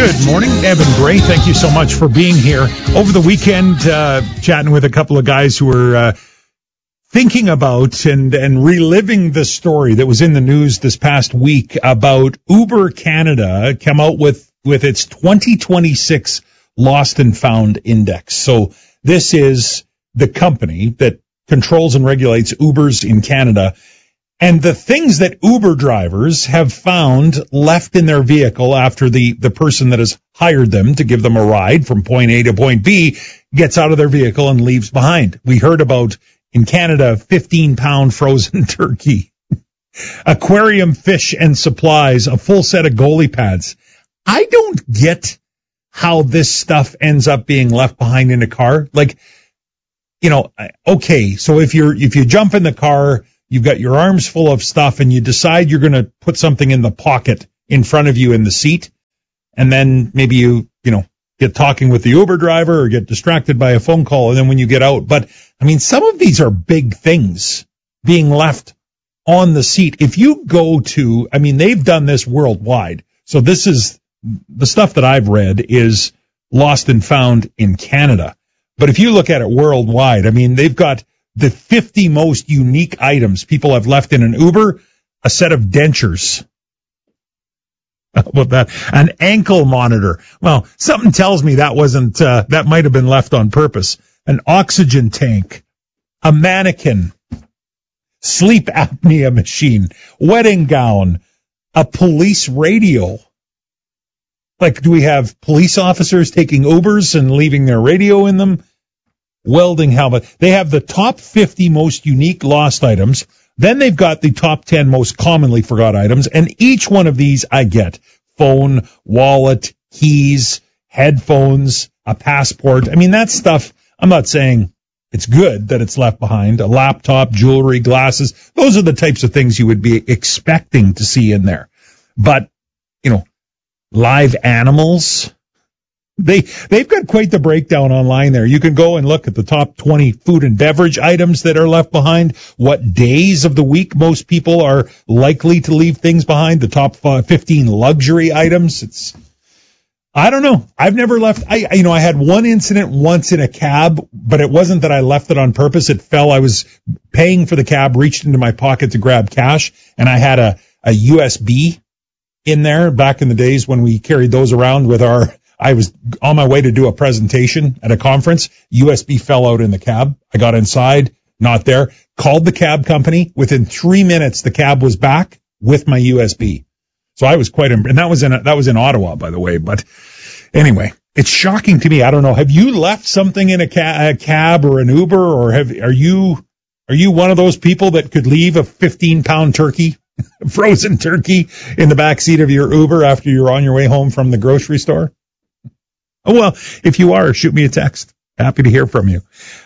Good morning, Evan Bray. Thank you so much for being here. Over the weekend, chatting with a couple of guys who were thinking about and reliving the story that was in the news this past week about Uber Canada come out with its 2026 Lost and Found Index. So this is the company that controls and regulates Ubers in Canada. And the things that Uber drivers have found left in their vehicle after the person that has hired them to give them a ride from point A to point B gets out of their vehicle and leaves behind. We heard about, in Canada, 15-pound frozen turkey, aquarium fish and supplies, a full set of goalie pads. I don't get how this stuff ends up being left behind in a car. Like, you know, okay, so if you jump in the car, you've got your arms full of stuff and you decide you're going to put something in the pocket in front of you in the seat. And then maybe you get talking with the Uber driver or get distracted by a phone call. And then when you get out, but I mean, some of these are big things being left on the seat. If you go to, I mean, they've done this worldwide. So this is the stuff that I've read is lost and found in Canada. But if you look at it worldwide, I mean, they've got the 50 most unique items people have left in an Uber, a set of dentures. How about that? An ankle monitor. Well, something tells me that wasn't, that might have been left on purpose. An oxygen tank, a mannequin, sleep apnea machine, wedding gown, a police radio. Like, do we have police officers taking Ubers and leaving their radio in them? Welding helmet. They have the top 50 most unique lost items. Then they've got the top 10 most commonly forgot items. And each one of these I get. Phone, wallet, keys, headphones, a passport. I mean, that stuff, I'm not saying it's good that it's left behind. A laptop, jewelry, glasses. Those are the types of things you would be expecting to see in there. But, you know, live animals. They've got quite the breakdown online there. You can go and look at the top 20 food and beverage items that are left behind, what days of the week most people are likely to leave things behind, the top 15 luxury items. I don't know. I've never left. I had one incident once in a cab, but it wasn't that I left it on purpose. It fell. I was paying for the cab, reached into my pocket to grab cash, and I had a USB in there back in the days when we carried those around with I was on my way to do a presentation at a conference. USB fell out in the cab. I got inside, not there. Called the cab company. Within 3 minutes, the cab was back with my USB. So I was quite, and that was in Ottawa, by the way. But anyway, it's shocking to me. I don't know. Have you left something in a cab or an Uber, or are you one of those people that could leave a 15-pound turkey, frozen turkey, in the back seat of your Uber after you're on your way home from the grocery store? Oh, well, if you are, shoot me a text. Happy to hear from you.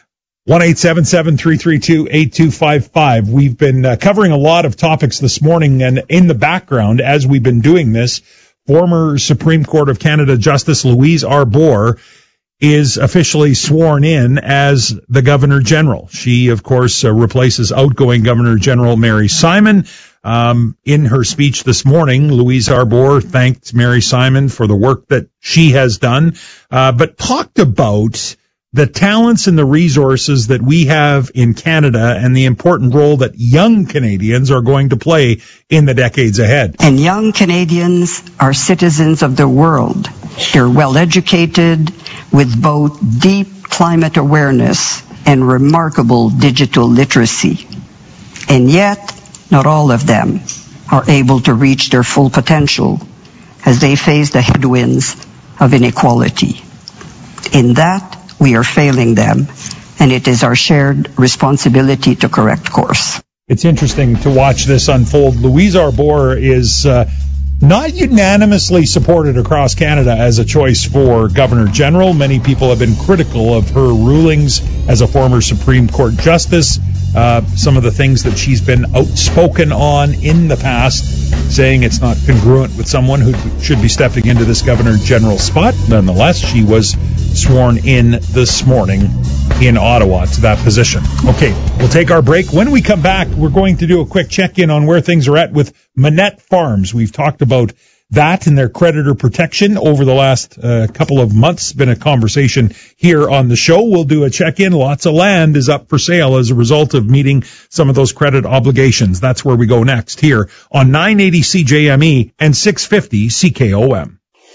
1-877-332-8255. We've been covering a lot of topics this morning, and in the background, as we've been doing this, former Supreme Court of Canada Justice Louise Arbour is officially sworn in as the Governor General. She, of course, replaces outgoing Governor General Mary Simon. In her speech this morning, Louise Arbour thanked Mary Simon for the work that she has done, but talked about the talents and the resources that we have in Canada and the important role that young Canadians are going to play in the decades ahead. And young Canadians are citizens of the world. They're well educated with both deep climate awareness and remarkable digital literacy. And yet, not all of them are able to reach their full potential as they face the headwinds of inequality. In that, we are failing them, and it is our shared responsibility to correct course. It's interesting to watch this unfold. Louise Arbour is not unanimously supported across Canada as a choice for Governor General. Many people have been critical of her rulings as a former Supreme Court justice. Some of the things that she's been outspoken on in the past, saying it's not congruent with someone who should be stepping into this Governor General spot. Nonetheless, she was sworn in this morning in Ottawa to that position. Okay, we'll take our break. When we come back, we're going to do a quick check-in on where things are at with Manette Farms. We've talked about that and their creditor protection over the last couple of months. Been a conversation here on the show. We'll do a check-in. Lots of land is up for sale as a result of meeting some of those credit obligations. That's where we go next here on 980 CJME and 650 CKOM.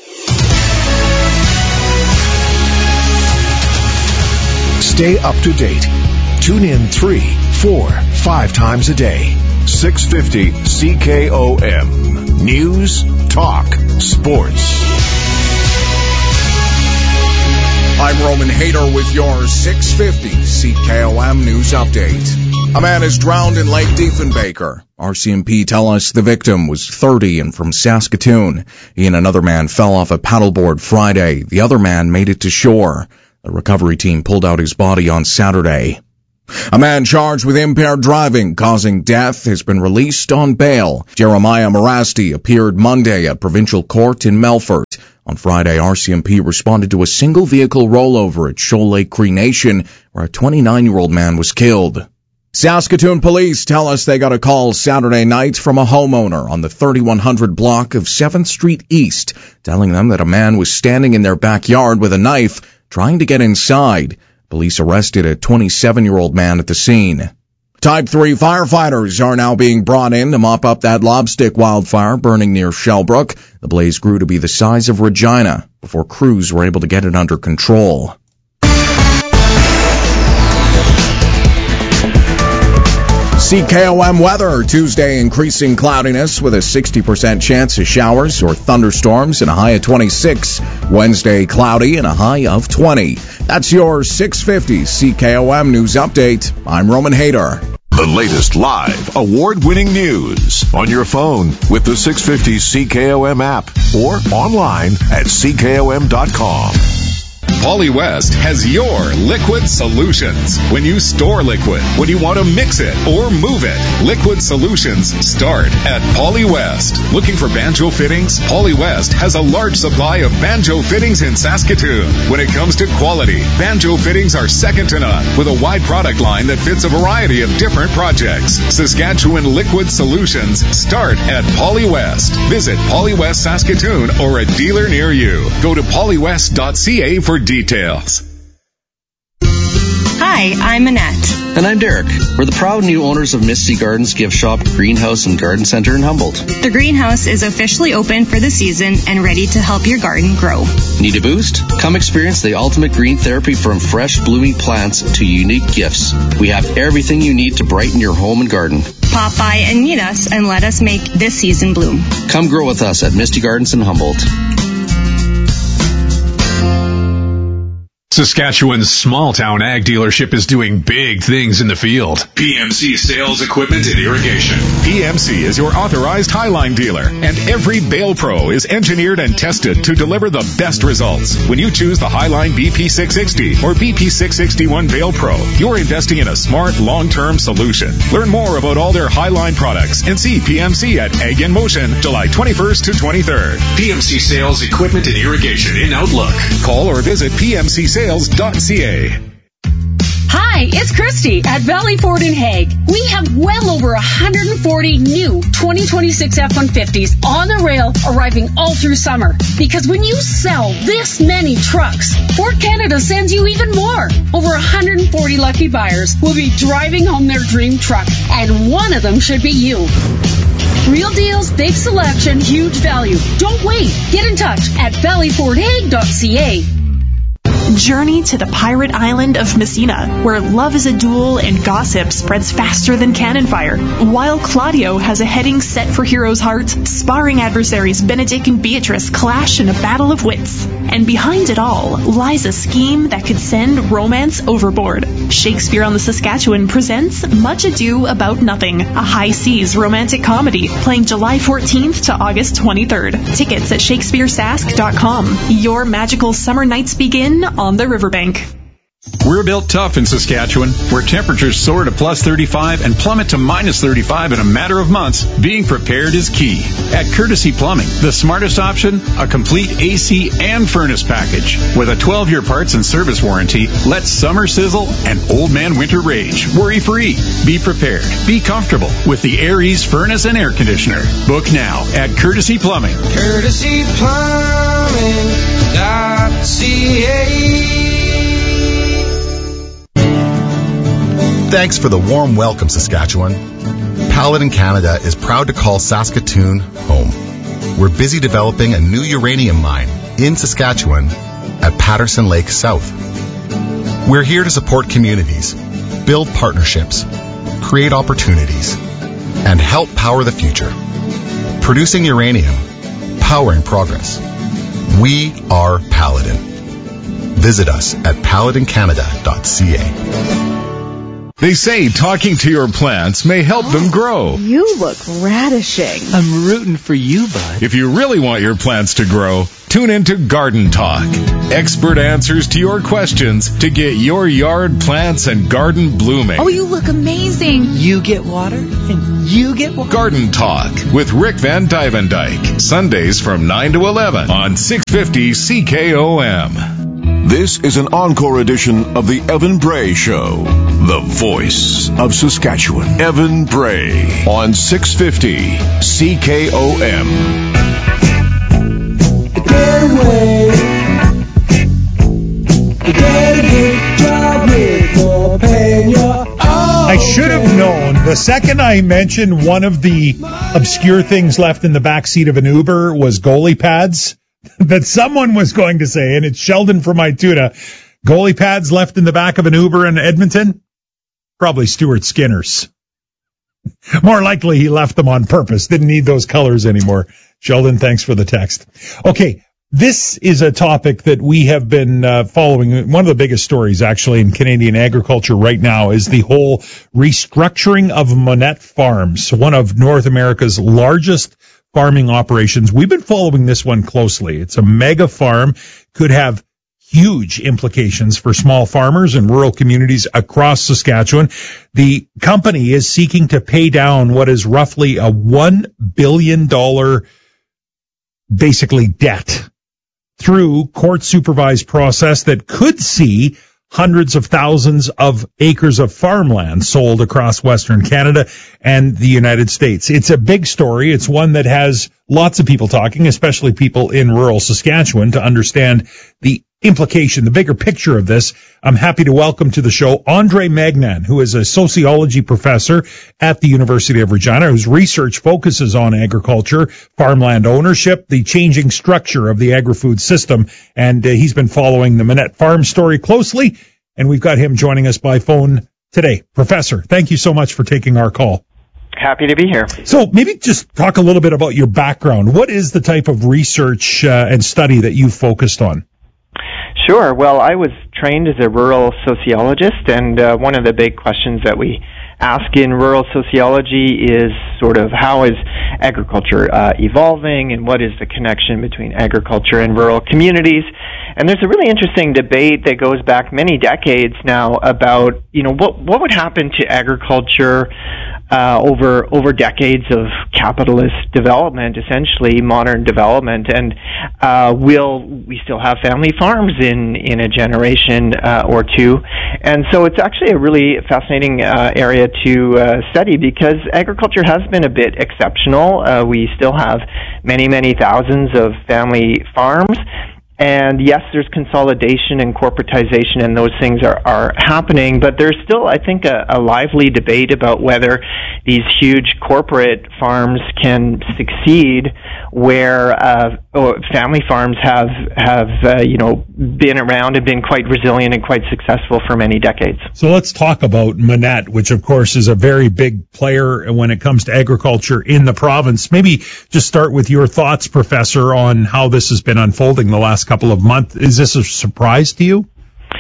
Stay up to date. Tune in 3, 4, 5 times a day. 650 CKOM. News, talk, sports. I'm Roman Hader with your 650 CKOM News Update. A man is drowned in Lake Diefenbaker. RCMP tell us the victim was 30 and from Saskatoon. He and another man fell off a paddleboard Friday. The other man made it to shore. The recovery team pulled out his body on Saturday. A man charged with impaired driving causing death has been released on bail. Jeremiah Morasti appeared Monday at Provincial Court in Melfort. On Friday, RCMP responded to a single vehicle rollover at Shoal Lake Cree Nation where a 29-year-old man was killed. Saskatoon police tell us they got a call Saturday night from a homeowner on the 3100 block of 7th Street East, telling them that a man was standing in their backyard with a knife trying to get inside. Police arrested a 27-year-old man at the scene. Type 3 firefighters are now being brought in to mop up that lobstick wildfire burning near Shellbrook. The blaze grew to be the size of Regina before crews were able to get it under control. CKOM weather. Tuesday, increasing cloudiness with a 60% chance of showers or thunderstorms and a high of 26. Wednesday, cloudy and a high of 20. That's your 650 CKOM News Update. I'm Roman Hader. The latest live, award-winning news on your phone with the 650 CKOM app or online at CKOM.com. Pauly West has your liquid solutions. When you store liquid, when you want to mix it or move it, liquid solutions start at Pauly West. Looking for banjo fittings? Pauly West has a large supply of banjo fittings in Saskatoon. When it comes to quality, banjo fittings are second to none with a wide product line that fits a variety of different projects. Saskatchewan liquid solutions start at Pauly West. Visit Pauly West Saskatoon or a dealer near you. Go to paulywest.ca for details. Hi, I'm Annette. And I'm Derek. We're the proud new owners of Misty Gardens Gift Shop, Greenhouse, and Garden Center in Humboldt. The greenhouse is officially open for the season and ready to help your garden grow. Need a boost? Come experience the ultimate green therapy from fresh blooming plants to unique gifts. We have everything you need to brighten your home and garden. Pop by and meet us and let us make this season bloom. Come grow with us at Misty Gardens in Humboldt. Saskatchewan's small-town ag dealership is doing big things in the field. PMC Sales Equipment and Irrigation. PMC is your authorized Highline dealer, and every Bale Pro is engineered and tested to deliver the best results. When you choose the Highline BP660 or BP661 Bale Pro, you're investing in a smart, long-term solution. Learn more about all their Highline products and see PMC at Ag in Motion, July 21st to 23rd. PMC Sales Equipment and Irrigation in Outlook. Call or visit PMCSales.ca. Hi, it's Christy at Valley Ford in Hague. We have well over 140 new 2026 F-150s on the rail arriving all through summer. Because when you sell this many trucks, Ford Canada sends you even more. Over 140 lucky buyers will be driving home their dream truck, and one of them should be you. Real deals, big selection, huge value. Don't wait. Get in touch at valleyfordhague.ca. Journey to the pirate island of Messina, where love is a duel and gossip spreads faster than cannon fire. While Claudio has a heading set for heroes' hearts, sparring adversaries Benedict and Beatrice clash in a battle of wits. And behind it all lies a scheme that could send romance overboard. Shakespeare on the Saskatchewan presents Much Ado About Nothing, a high seas romantic comedy, playing July 14th to August 23rd. Tickets at shakespearesask.com. Your magical summer nights begin on the riverbank. We're built tough in Saskatchewan, where temperatures soar to plus 35 and plummet to minus 35 in a matter of months. Being prepared is key. At Courtesy Plumbing, the smartest option, a complete AC and furnace package. With a 12-year parts and service warranty, let summer sizzle and old man winter rage. Worry-free. Be prepared. Be comfortable with the Aries furnace and air conditioner. Book now at Courtesy Plumbing. CourtesyPlumbing.ca. Thanks for the warm welcome, Saskatchewan. Paladin Canada is proud to call Saskatoon home. We're busy developing a new uranium mine in Saskatchewan at Patterson Lake South. We're here to support communities, build partnerships, create opportunities, and help power the future. Producing uranium, powering progress. We are Paladin. Visit us at paladincanada.ca. They say talking to your plants may help them grow. You look radishing. I'm rooting for you, bud. If you really want your plants to grow, tune into Garden Talk. Expert answers to your questions to get your yard plants and garden blooming. Oh, you look amazing. You get water, and you get water. Garden Talk with Rick Van Dyke. Sundays from 9 to 11 on 650 CKOM. This is an encore edition of the Evan Bray Show, the voice of Saskatchewan. Evan Bray on 650 CKOM. Get away. Get a good job with more pain. I should have known the second I mentioned one of the obscure things left in the back seat of an Uber was goalie pads. That someone was going to say, and it's Sheldon from Ituda, goalie pads left in the back of an Uber in Edmonton? Probably Stuart Skinner's. More likely he left them on purpose, didn't need those colors anymore. Sheldon, thanks for the text. Okay, this is a topic that we have been following. One of the biggest stories, actually, in Canadian agriculture right now is the whole restructuring of Monette Farms, one of North America's largest farming operations. We've been following this one closely. It's a mega farm, could have huge implications for small farmers and rural communities across Saskatchewan. The company is seeking to pay down what is roughly a $1 billion basically debt through court-supervised process that could see hundreds of thousands of acres of farmland sold across Western Canada and the United States. It's a big story. It's one that has lots of people talking, especially people in rural Saskatchewan, to understand the implication, the bigger picture of this. I'm happy to welcome to the show Andre Magnan, who is a sociology professor at the University of Regina, whose research focuses on agriculture, farmland ownership, the changing structure of the agri-food system, and he's been following the Monette Farm story closely, and we've got him joining us by phone today. Professor, thank you so much for taking our call. Happy to be here. So maybe just talk a little bit about your background. What is the type of research and study that you focused on? Sure. Well, I was trained as a rural sociologist, and one of the big questions that we ask in rural sociology is sort of how is agriculture evolving, and what is the connection between agriculture and rural communities. And there's a really interesting debate that goes back many decades now about, what would happen to agriculture over decades of capitalist development, essentially modern development, and will we still have family farms in a generation or two? And so it's actually a really fascinating area to study, because agriculture has been a bit exceptional. We still have many thousands of family farms. And yes, there's consolidation and corporatization, and those things are happening, but there's still, I think, a lively debate about whether these huge corporate farms can succeed where family farms have been around and been quite resilient and quite successful for many decades. So let's talk about Monette, which of course is a very big player when it comes to agriculture in the province. Maybe just start with your thoughts, Professor, on how this has been unfolding the last couple of months. Is this a surprise to you?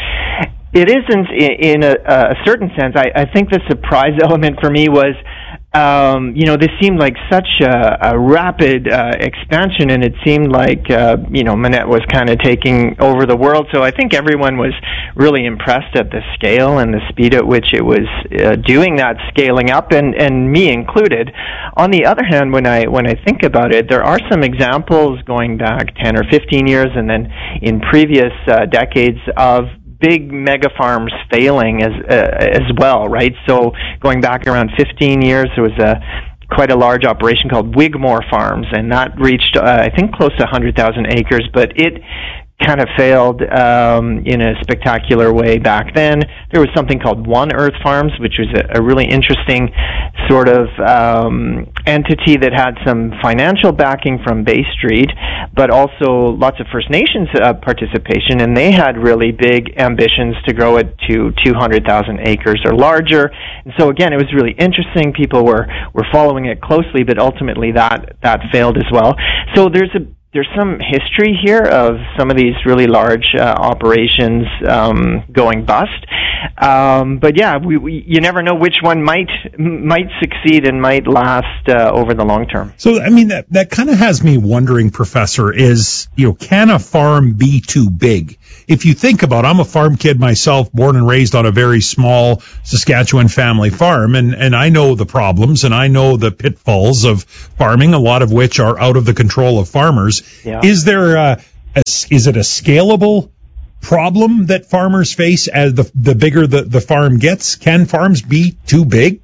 It isn't in a certain sense. I think the surprise element for me was this seemed like such a rapid expansion, and it seemed like, Manette was kind of taking over the world. So I think everyone was really impressed at the scale and the speed at which it was doing that scaling up, and me included. On the other hand, when I think about it, there are some examples going back 10 or 15 years, and then in previous decades of big mega farms failing as well, right? So going back around 15 years, there was quite a large operation called Wigmore Farms, and that reached, I think, close to 100,000 acres, but it kind of failed in a spectacular way back then. There was something called One Earth Farms, which was a really interesting sort of entity that had some financial backing from Bay Street, but also lots of First Nations participation, and they had really big ambitions to grow it to 200,000 acres or larger. And so again, it was really interesting. People were following it closely, but ultimately that failed as well. So there's some history here of some of these really large operations going bust. But yeah, you never know which one might succeed and might last over the long term. So, I mean, that kind of has me wondering, Professor, is, can a farm be too big? If you think about, I'm a farm kid myself, born and raised on a very small Saskatchewan family farm, and I know the problems and I know the pitfalls of farming, a lot of which are out of the control of farmers. Yeah. Is there is it a scalable problem that farmers face as the bigger the farm gets? Can farms be too big?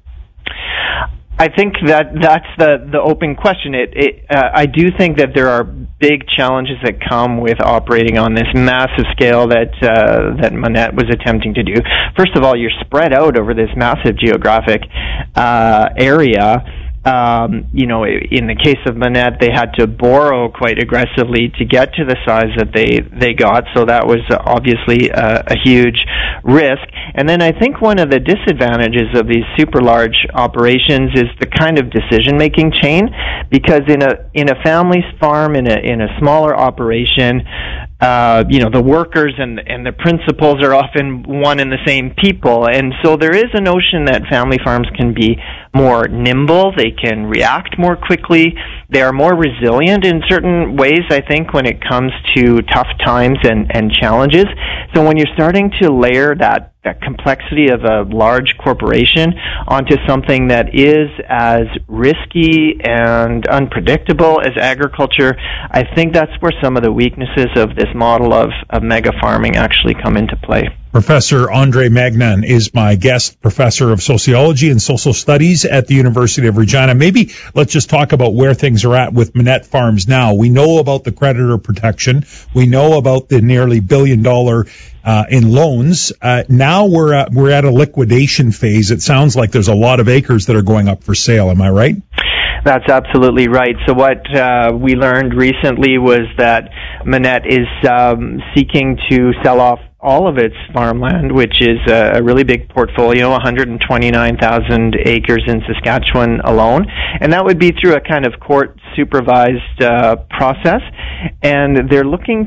I think that's the open question. I do think that there are big challenges that come with operating on this massive scale that Manette was attempting to do. First of all, you're spread out over this massive geographic area. In the case of Manette, they had to borrow quite aggressively to get to the size that they got, so that was obviously a huge risk. And then I think one of the disadvantages of these super large operations is the kind of decision-making chain, because in a family farm, in a smaller operation, the workers and the principals are often one and the same people, and so there is a notion that family farms can be more nimble, they can react more quickly, they are more resilient in certain ways, I think, when it comes to tough times and challenges. So when you're starting to layer that complexity of a large corporation onto something that is as risky and unpredictable as agriculture, I think that's where some of the weaknesses of this model of mega farming actually come into play. Professor Andre Magnan is my guest, professor of sociology and social studies at the University of Regina. Maybe let's just talk about where things are at with Manette Farms now. We know about the creditor protection. We know about the nearly $1 billion in loans. Now we're at a liquidation phase. It sounds like there's a lot of acres that are going up for sale. Am I right? That's absolutely right. So what we learned recently was that Manette is seeking to sell off all of its farmland, which is a really big portfolio, 129,000 acres in Saskatchewan alone. And that would be through a kind of court-supervised process. And they're looking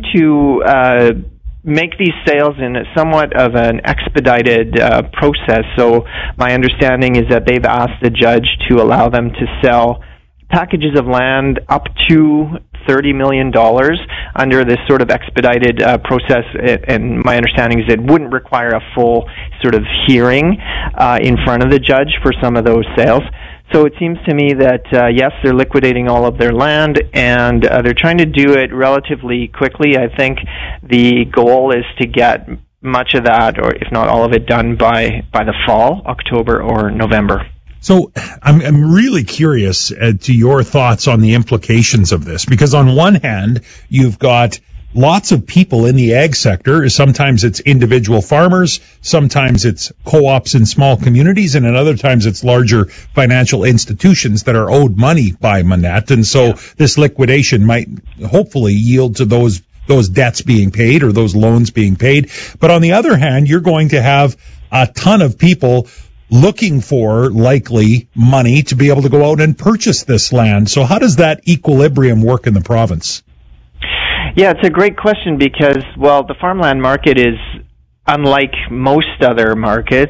to make these sales in somewhat of an expedited process. So my understanding is that they've asked the judge to allow them to sell packages of land up to $30 million under this sort of expedited process, and my understanding is it wouldn't require a full sort of hearing in front of the judge for some of those sales. So it seems to me that, yes, they're liquidating all of their land, and they're trying to do it relatively quickly. I think the goal is to get much of that, or if not all of it, done by the fall, October or November. So I'm really curious to your thoughts on the implications of this, because on one hand, you've got lots of people in the ag sector. Sometimes it's individual farmers, sometimes it's co-ops in small communities, and at other times it's larger financial institutions that are owed money by Manette. And so this liquidation might hopefully yield to those debts being paid or those loans being paid. But on the other hand, you're going to have a ton of people looking for likely money to be able to go out and purchase this land. So how does that equilibrium work in the province? Yeah, it's a great question because, well, the farmland market is unlike most other markets,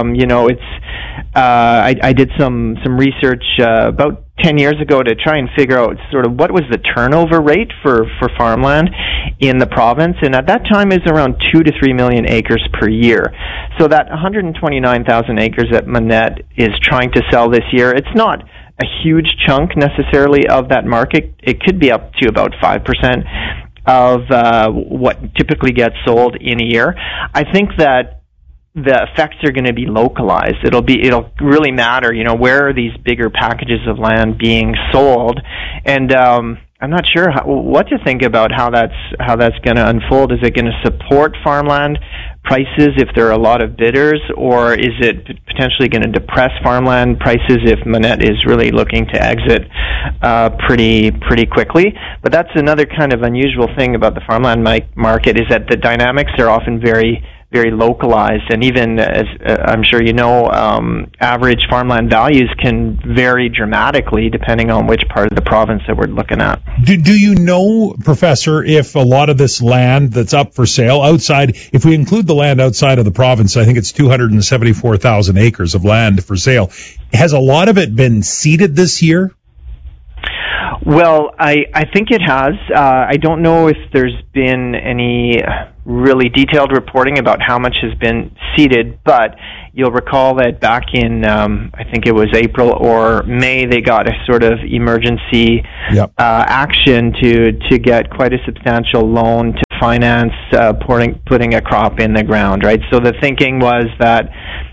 I did some research about 10 years ago to try and figure out sort of what was the turnover rate for farmland in the province, and at that time is around 2 to 3 million acres per year. So that 129,000 acres that Manette is trying to sell this year, it's not a huge chunk necessarily of that market. It could be up to about 5% of what typically gets sold in a year. I think that the effects are going to be localized. It'll really matter, where are these bigger packages of land being sold, and I'm not sure what to think about how that's going to unfold. Is it going to support farmland prices if there are a lot of bidders, or is it potentially going to depress farmland prices if Manette is really looking to exit pretty quickly? But that's another kind of unusual thing about the farmland market, is that the dynamics are often very, very localized, and even, as I'm sure you know, average farmland values can vary dramatically depending on which part of the province that we're looking at. Do you know, Professor, if a lot of this land that's up for sale outside, if we include the land outside of the province, I think it's 274,000 acres of land for sale, has a lot of it been seeded this year? Well, I think it has. I don't know if there's been any really detailed reporting about how much has been seeded, but you'll recall that back in, I think it was April or May, they got a sort of emergency action to get quite a substantial loan to finance putting a crop in the ground, right? So the thinking was that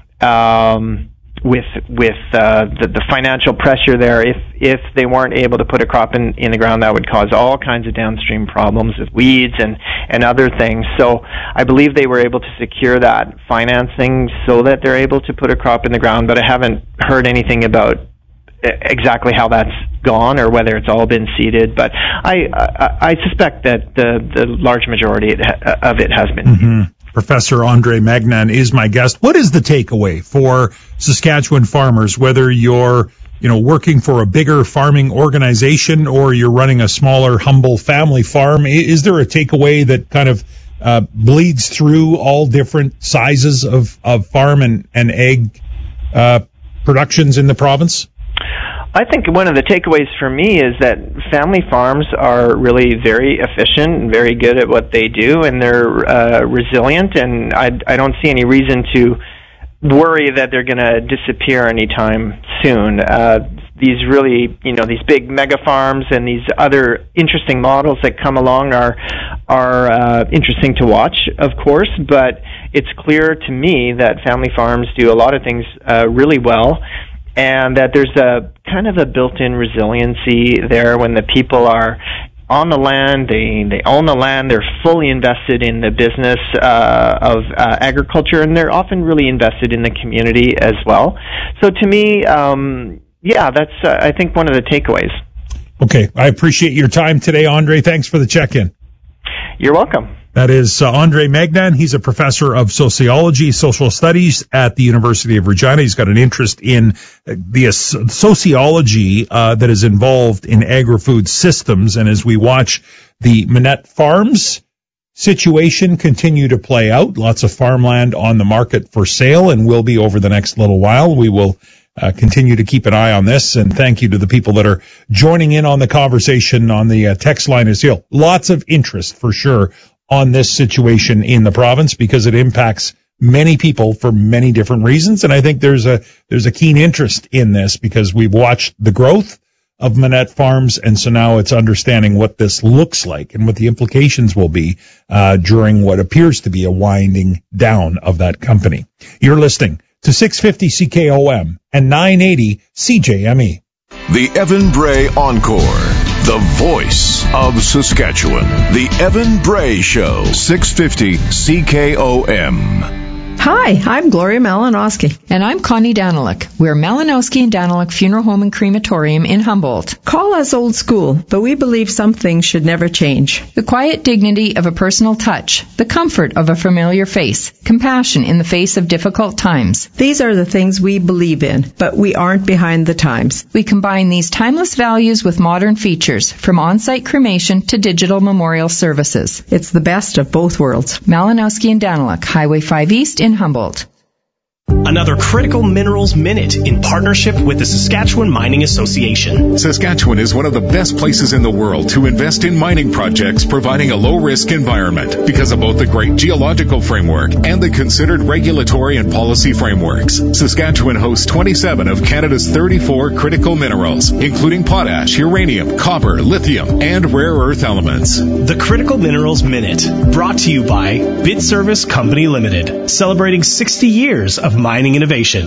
with the financial pressure there, if they weren't able to put a crop in the ground, that would cause all kinds of downstream problems with weeds and other things. So I believe they were able to secure that financing so that they're able to put a crop in the ground, but I haven't heard anything about exactly how that's gone or whether it's all been seeded. But I suspect that the large majority of it has been seeded. Professor Andre Magnan is my guest. What is the takeaway for Saskatchewan farmers, whether you're, working for a bigger farming organization or you're running a smaller, humble family farm? Is there a takeaway that kind of bleeds through all different sizes of farm and egg productions in the province? I think one of the takeaways for me is that family farms are really very efficient and very good at what they do, and they're resilient, and I don't see any reason to worry that they're going to disappear anytime soon. These really, these big mega farms and these other interesting models that come along are interesting to watch, of course, but it's clear to me that family farms do a lot of things really well, and that there's a kind of a built-in resiliency there when the people are on the land, they own the land, they're fully invested in the business of agriculture, and they're often really invested in the community as well. So to me, that's I think one of the takeaways. Okay, I appreciate your time today, Andre. Thanks for the check-in. You're welcome. That is Andre Magnan. He's a professor of sociology, social studies at the University of Regina. He's got an interest in the sociology that is involved in agri-food systems. And as we watch the Manette Farms situation continue to play out, lots of farmland on the market for sale and will be over the next little while. We will continue to keep an eye on this, and thank you to the people that are joining in on the conversation on the text line as well. Lots of interest for sure on this situation in the province because it impacts many people for many different reasons, and I think there's a keen interest in this because we've watched the growth of Manette Farms, and so now it's understanding what this looks like and what the implications will be during what appears to be a winding down of that company. You're listening to 650 CKOM and 980 CJME. The Evan Bray Encore, the voice of Saskatchewan. The Evan Bray Show, 650 CKOM. Hi, I'm Gloria Malinowski. And I'm Connie Daniluk. We're Malinowski and Daniluk Funeral Home and Crematorium in Humboldt. Call us old school, but we believe some things should never change. The quiet dignity of a personal touch, the comfort of a familiar face, compassion in the face of difficult times. These are the things we believe in, but we aren't behind the times. We combine these timeless values with modern features, from on-site cremation to digital memorial services. It's the best of both worlds. Malinowski and Daniluk, Highway 5 East in Humboldt. Another Critical Minerals Minute in partnership with the Saskatchewan Mining Association. Saskatchewan is one of the best places in the world to invest in mining projects, providing a low-risk environment because of both the great geological framework and the considered regulatory and policy frameworks. Saskatchewan hosts 27 of Canada's 34 critical minerals, including potash, uranium, copper, lithium, and rare earth elements. The Critical Minerals Minute, brought to you by Bid Service Company Limited, celebrating 60 years of mining innovation.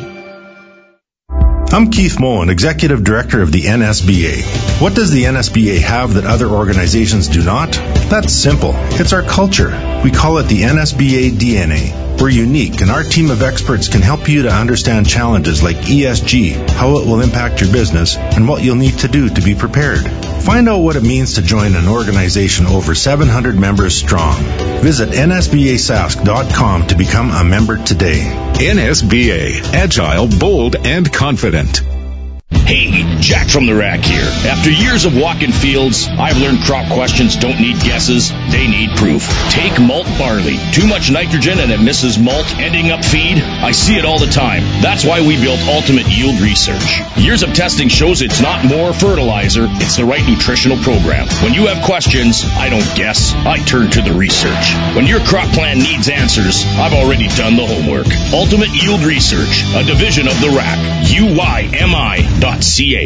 I'm Keith Moen, Executive Director of the NSBA. What does the NSBA have that other organizations do not? That's simple. It's our culture. We call it the NSBA DNA. We're unique, and our team of experts can help you to understand challenges like ESG, how it will impact your business, and what you'll need to do to be prepared. Find out what it means to join an organization over 700 members strong. Visit nsbasask.com to become a member today. NSBA, agile, bold, and confident. Hey, Jack from the Rack here. After years of walking fields, I've learned crop questions don't need guesses, they need proof. Take malt barley. Too much nitrogen and it misses malt, ending up feed. I see it all the time. That's why we built Ultimate Yield Research. Years of testing shows it's not more fertilizer, it's the right nutritional program. When you have questions, I don't guess, I turn to the research. When your crop plan needs answers, I've already done the homework. Ultimate Yield Research, a division of the Rack. UYMI.ca.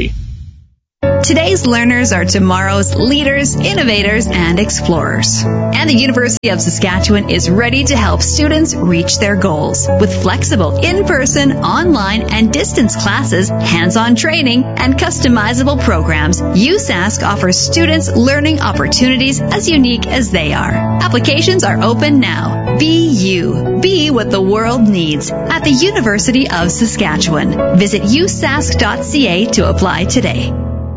Today's learners are tomorrow's leaders, innovators, and explorers. And the University of Saskatchewan is ready to help students reach their goals. With flexible in-person, online, and distance classes, hands-on training, and customizable programs, USask offers students learning opportunities as unique as they are. Applications are open now. Be you. Be what the world needs at the University of Saskatchewan. Visit usask.ca to apply today.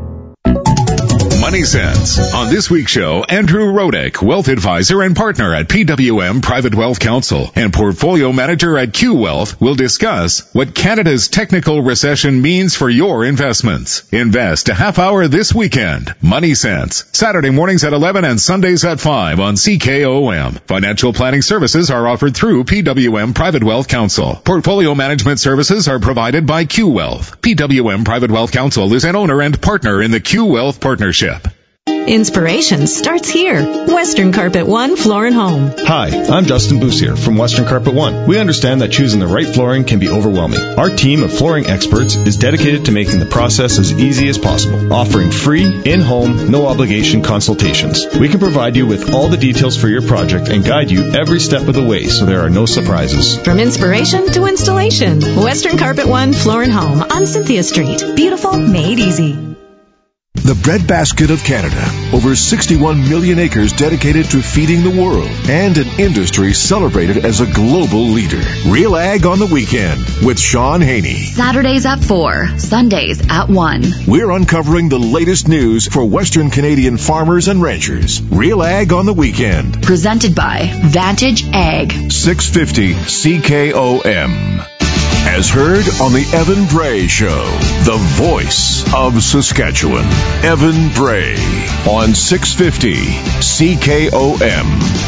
Money Sense. On this week's show, Andrew Rodick, wealth advisor and partner at PWM Private Wealth Counsel and portfolio manager at Q Wealth, will discuss what Canada's technical recession means for your investments. Invest a half hour this weekend. Money Sense. Saturday mornings at 11 and Sundays at 5 on CKOM. Financial planning services are offered through PWM Private Wealth Counsel. Portfolio management services are provided by Q Wealth. PWM Private Wealth Counsel is an owner and partner in the Q Wealth Partnership. Inspiration starts here. Western Carpet One Floor and Home. Hi, I'm Justin Boussier from Western Carpet One. We understand that choosing the right flooring can be overwhelming. Our team of flooring experts is dedicated to making the process as easy as possible, offering free, in-home, no-obligation consultations. We can provide you with all the details for your project and guide you every step of the way so there are no surprises. From inspiration to installation, Western Carpet One Floor and Home on Cynthia Street. Beautiful, made easy. The breadbasket of Canada. Over 61 million acres dedicated to feeding the world, and an industry celebrated as a global leader. Real Ag on the Weekend with Sean Haney. Saturdays at 4, Sundays at 1. We're uncovering the latest news for Western Canadian farmers and ranchers. Real Ag on the Weekend. Presented by Vantage Ag. 650 CKOM. As heard on the Evan Bray Show, the voice of Saskatchewan. Evan Bray on 650 CKOM.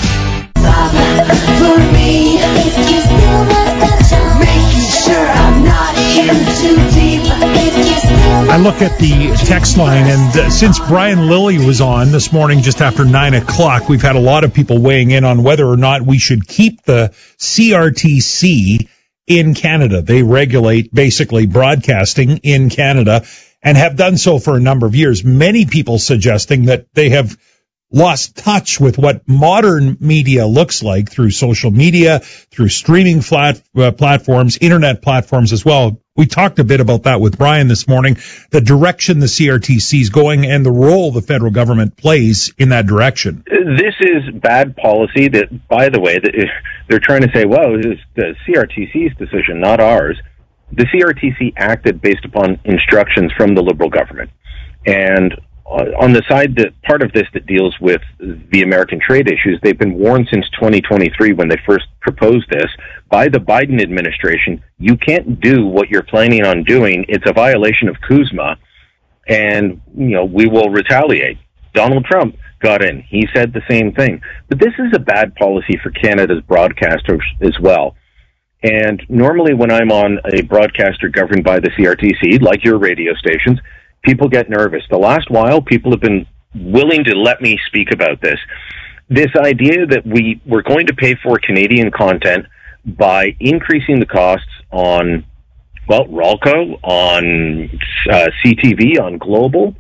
For me, if you feel that, making sure I'm not in too deep. I look at the text line, and since Brian Lilly was on this morning just after 9 o'clock, we've had a lot of people weighing in on whether or not we should keep the CRTC in Canada. They regulate basically broadcasting in Canada and have done so for a number of years. Many people suggesting that they have lost touch with what modern media looks like through social media, through streaming platforms, internet platforms as well. We talked a bit about that with Brian this morning, the direction the CRTC is going and the role the federal government plays in that direction. This is bad policy that, by the way, they're trying to say, well, it is the CRTC's decision, not ours. The CRTC acted based upon instructions from the Liberal government. And on the side, that part of this that deals with the American trade issues, they've been warned since 2023 when they first proposed this by the Biden administration. You can't do what you're planning on doing. It's a violation of CUSMA, and we will retaliate. Donald Trump got in. He said the same thing. But this is a bad policy for Canada's broadcasters as well. And normally when I'm on a broadcaster governed by the CRTC, like your radio stations, people get nervous. The last while, people have been willing to let me speak about this. This idea that we're going to pay for Canadian content by increasing the costs on, Ralco, on CTV, on Global,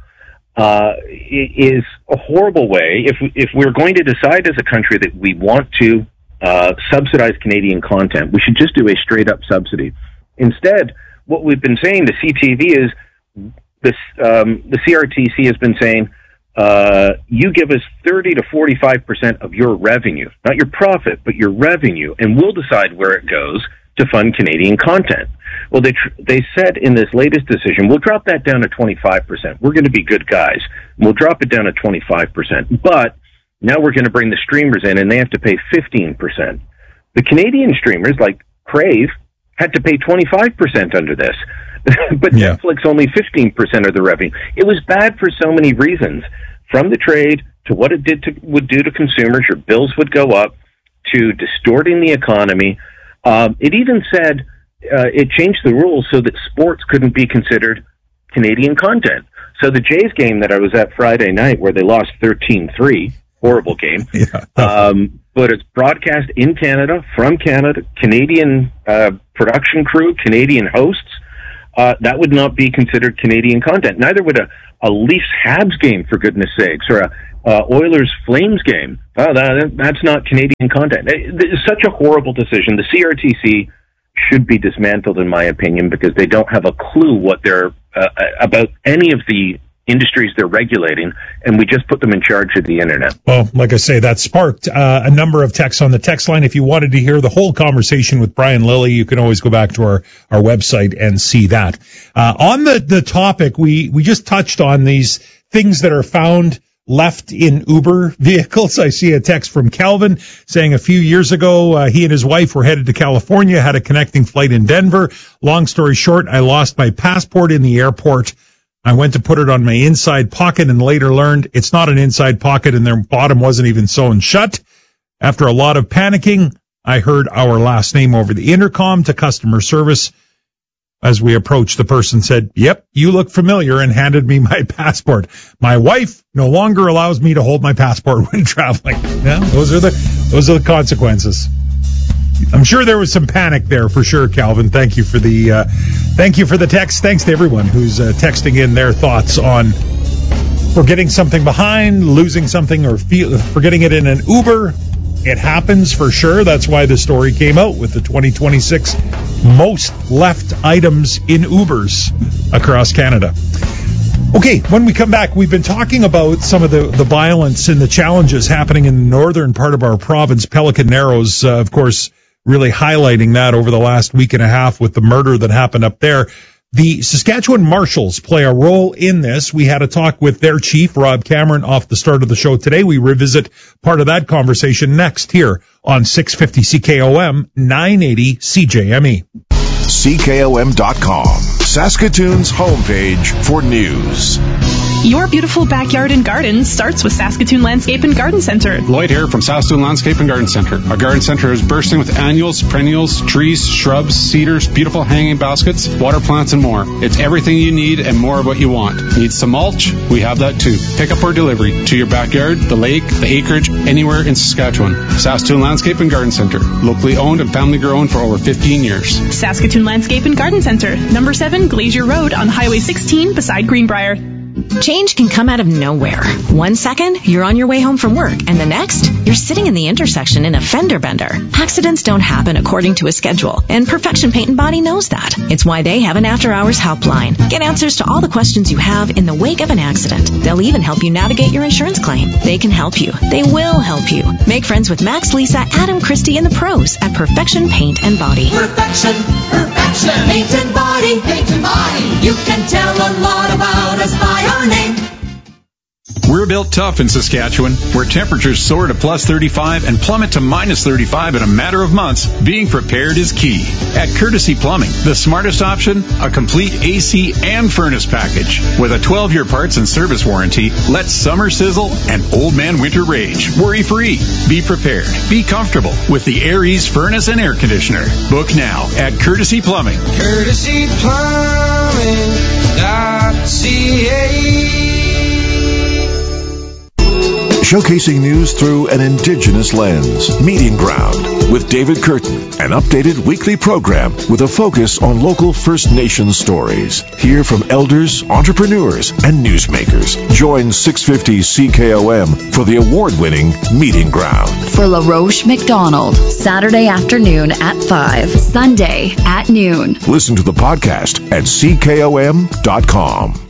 is a horrible way. If we're going to decide as a country that we want to subsidize Canadian content, we should just do a straight-up subsidy. Instead, what we've been saying to CTV is, the CRTC has been saying, you give us 30 to 45% of your revenue, not your profit, but your revenue, and we'll decide where it goes to fund Canadian content. Well, they said in this latest decision, we'll drop that down to 25%. We're going to be good guys. We'll drop it down to 25%. But now we're going to bring the streamers in, and they have to pay 15%. The Canadian streamers, like Crave, had to pay 25% under this. But Netflix only 15% of the revenue. It was bad for so many reasons, from the trade to what it would do to consumers. Your bills would go up, to distorting the economy. It even said it changed the rules so that sports couldn't be considered Canadian content. So the Jays game that I was at Friday night, where they lost 13-3, horrible game, but it's broadcast in Canada, from Canada, Canadian production crew, Canadian hosts. That would not be considered Canadian content. Neither would a Leafs Habs game, for goodness sakes, or a Oilers Flames game. That's not Canadian content. It's such a horrible decision. The CRTC should be dismantled, in my opinion, because they don't have a clue what they're about any of the industries they're regulating, and we just put them in charge of the internet. Well, like I say, that sparked a number of texts on the text line. If you wanted to hear the whole conversation with Brian Lilly, you can always go back to our website and see that. On the topic, we just touched on these things that are found left in Uber vehicles. I see a text from Calvin saying a few years ago, he and his wife were headed to California, had a connecting flight in Denver. Long story short, I lost my passport in the airport. I went to put it on my inside pocket and later learned it's not an inside pocket and their bottom wasn't even sewn shut. After a lot of panicking, I heard our last name over the intercom to customer service. As we approached, the person said, "Yep, you look familiar," and handed me my passport. My wife no longer allows me to hold my passport when traveling. Yeah, those are the consequences. I'm sure there was some panic there for sure, Calvin. Thank you for the text. Thanks to everyone who's texting in their thoughts on forgetting something behind, losing something, or forgetting it in an Uber. It happens for sure. That's why the story came out with the 2026 most left items in Ubers across Canada. Okay, when we come back, we've been talking about some of the violence and the challenges happening in the northern part of our province, Pelican Narrows, of course, really highlighting that over the last week and a half with the murder that happened up there. The Saskatchewan Marshals play a role in this. We had a talk with their chief, Rob Cameron, off the start of the show today. We revisit part of that conversation next here on 650 CKOM, 980 CJME. CKOM.com, Saskatoon's homepage for news. Your beautiful backyard and garden starts with Saskatoon Landscape and Garden Center. Lloyd here from Saskatoon Landscape and Garden Center. Our garden center is bursting with annuals, perennials, trees, shrubs, cedars, beautiful hanging baskets, water plants, and more. It's everything you need and more of what you want. Need some mulch? We have that too. Pick up or delivery to your backyard, the lake, the acreage, anywhere in Saskatchewan. Saskatoon Landscape and Garden Center. Locally owned and family grown for over 15 years. Saskatoon Landscape and Garden Center. Number 7 Glacier Road on Highway 16 beside Greenbrier. Change can come out of nowhere. 1 second, you're on your way home from work, and the next, you're sitting in the intersection in a fender bender. Accidents don't happen according to a schedule, and Perfection Paint and Body knows that. It's why they have an after-hours helpline. Get answers to all the questions you have in the wake of an accident. They'll even help you navigate your insurance claim. They can help you. They will help you. Make friends with Max, Lisa, Adam, Christy, and the pros at Perfection Paint and Body. Perfection Paint and Body. Paint and Body. You can tell a lot about us by our name. We're built tough in Saskatchewan, where temperatures soar to plus 35 and plummet to minus 35 in a matter of months. Being prepared is key. At Courtesy Plumbing, the smartest option, a complete AC and furnace package. With a 12-year parts and service warranty, let summer sizzle and old man winter rage. Worry-free. Be prepared. Be comfortable with the Air Ease furnace and air conditioner. Book now at Courtesy Plumbing. CourtesyPlumbing.ca. Showcasing news through an Indigenous lens. Meeting Ground with David Curtin, an updated weekly program with a focus on local First Nations stories. Hear from elders, entrepreneurs, and newsmakers. Join 650 CKOM for the award-winning Meeting Ground. For LaRoche McDonald, Saturday afternoon at 5, Sunday at noon. Listen to the podcast at CKOM.com.